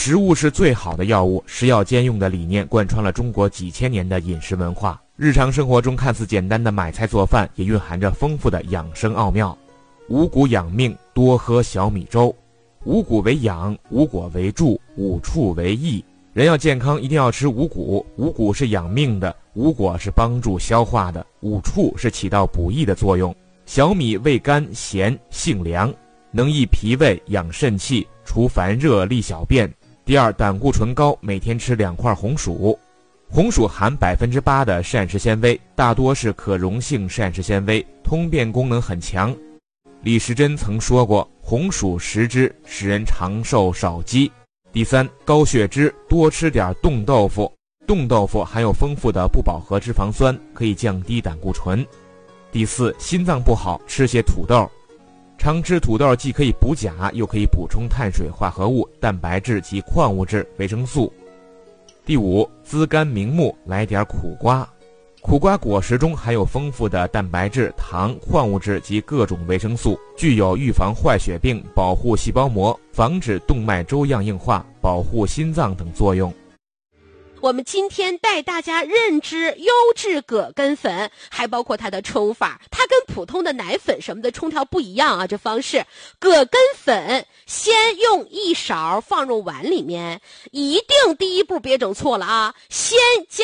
食物是最好的药物，食药兼用的理念贯穿了中国几千年的饮食文化。日常生活中看似简单的买菜做饭，也蕴含着丰富的养生奥妙。五谷养命，多喝小米粥。五谷为养，五果为助，五畜为益。人要健康，一定要吃五谷。五谷是养命的，五果是帮助消化的，五畜是起到补益的作用。小米味甘咸，性凉，能益脾胃，养肾气，除烦热，利小便。第二，胆固醇高，每天吃2块红薯。红薯含8%的膳食纤维，大多是可溶性膳食纤维，通便功能很强。李时珍曾说过，红薯食之，使人长寿少饥。第三，高血脂，多吃点冻豆腐。冻豆腐含有丰富的不饱和脂肪酸，可以降低胆固醇。第四，心脏不好，吃些土豆。常吃土豆既可以补钾，又可以补充碳水化合物、蛋白质及矿物质、维生素。第五，滋肝明目，来点苦瓜。苦瓜果实中含有丰富的蛋白质、糖、矿物质及各种维生素，具有预防坏血病、保护细胞膜、防止动脉粥样硬化、保护心脏等作用。 我们今天带大家认知优质葛根粉，还包括它的冲法。它跟普通的奶粉什么的冲调不一样啊，这方式。葛根粉先用1勺放入碗里面，一定第一步别整错了啊，先加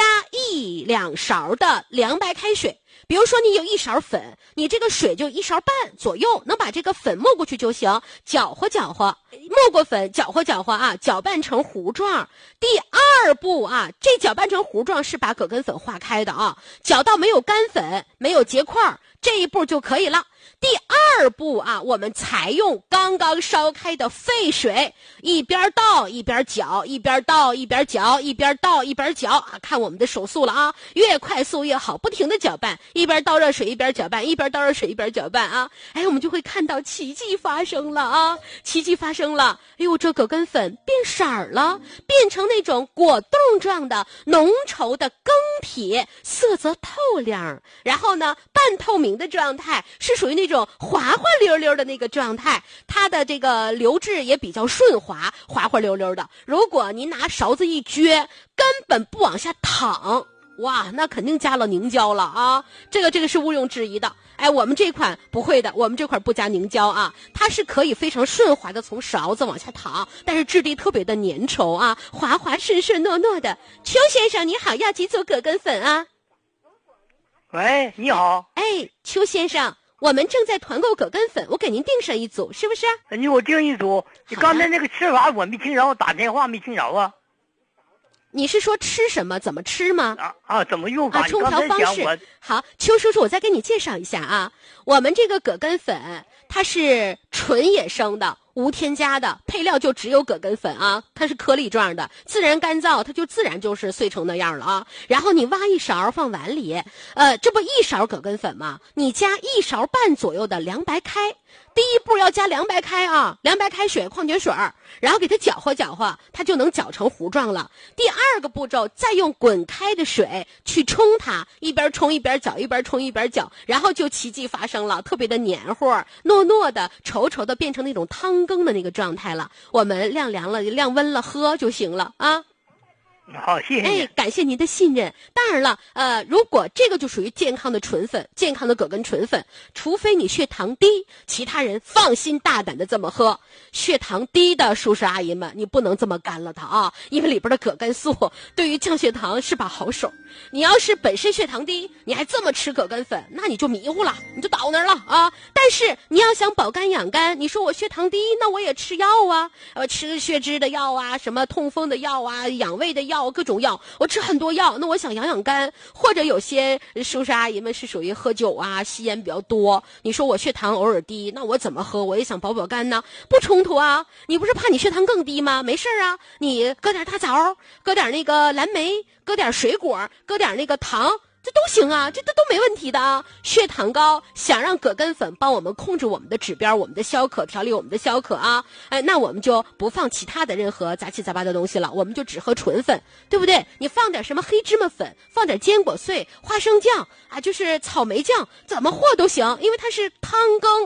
1-2勺的凉白开水。比如说你有1勺粉，你这个水就1勺半左右，能把这个粉没过去就行，搅和搅和，没过粉搅和搅和啊，搅拌成糊状。第二步啊，这搅拌成糊状是把葛根粉化开的啊，搅到没有干粉，没有结块，这一步就可以了。第二步啊，我们采用刚刚烧开的沸水，一边倒一边搅，一边倒一边搅，一边倒一边搅啊，看我们的手速了啊，越快速越好，不停的搅拌，一边倒热水一边搅拌，一边倒热水一边搅拌啊，哎，我们就会看到奇迹发生了啊，奇迹发生了，哎呦，这葛根粉变色了，变成那种果冻状的浓稠的羹体，色泽透亮，然后呢，半透明的状态，是属于那种滑滑溜溜的那个状态，它的这个流质也比较顺滑，滑滑溜溜的。如果您拿勺子一撅，根本不往下淌，哇，那肯定加了凝胶了啊！这个是毋庸置疑的。哎，我们这款不会的，我们这款不加凝胶啊，它是可以非常顺滑的从勺子往下淌，但是质地特别的粘稠啊，滑滑顺顺糯糯的。邱先生你好，要几组葛根粉啊？ 喂，你好。 哎，邱先生，我们正在团购葛根粉，我给您订上一组，是不是？ 你我订一组。你刚才那个吃法我没听着，打电话没听着啊。 你是说吃什么，怎么吃吗？ 怎么用法？ 啊，冲调方式。好，邱叔叔，我再给你介绍一下啊。我们这个葛根粉，它是纯野生的，无添加的，配料就只有葛根粉啊，它是颗粒状的，自然干燥，它就自然就是碎成那样了啊。然后你挖1勺放碗里，这不1勺葛根粉吗？你加1勺半左右的凉白开。第一步要加凉白开啊，凉白开水、矿泉水，然后给它搅和搅和，它就能搅成糊状了。第二个步骤，再用滚开的水去冲它，一边冲一边搅，一边冲一边搅，然后就奇迹发生了，特别的黏糊、糯糯的、稠稠的，变成那种汤羹的那个状态了。我们晾凉了、晾温了喝就行了啊。 好，谢谢你。 哎，感谢您的信任。当然了，如果这个就属于健康的纯粉，健康的葛根纯粉，除非你血糖低，其他人放心大胆的这么喝。血糖低的叔叔阿姨们，你不能这么干了它啊，因为里边的葛根素对于降血糖是把好手。你要是本身血糖低，你还这么吃葛根粉，那你就迷糊了，你就倒那儿了啊。但是你要想保肝养肝，你说我血糖低，那我也吃药啊，吃血脂的药啊，什么痛风的药啊，养胃的药，各种药，我吃很多药，那我想养养肝。或者有些叔叔阿姨们是属于喝酒啊、吸烟比较多，你说我血糖偶尔低，那我怎么喝？我也想保保肝呢，不冲突啊。你不是怕你血糖更低吗？没事啊，你搁点大枣，搁点那个蓝莓，搁点水果，搁点那个糖，这都行啊，这都没问题的啊。血糖高，想让葛根粉帮我们控制我们的指标，我们的消渴，调理我们的消渴啊，那我们就不放其他的任何杂七杂八的东西了，我们就只喝纯粉，对不对？你放点什么黑芝麻粉，放点坚果碎、花生酱啊，就是草莓酱，怎么和都行，因为它是汤羹。